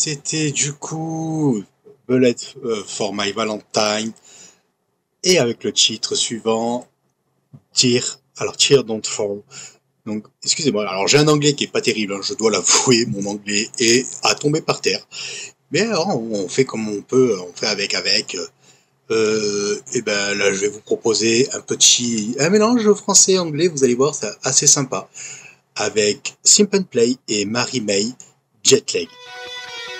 C'était du coup Bullet for My Valentine et avec le titre suivant Tear Don't Fall. Donc, excusez-moi, alors j'ai un anglais qui est pas terrible, hein, je dois l'avouer, mon anglais est à tomber par terre. Mais alors, on fait comme on peut, on fait avec. Et ben là, je vais vous proposer un mélange français-anglais, vous allez voir, c'est assez sympa, avec Simple Play et Marie May Jetlag.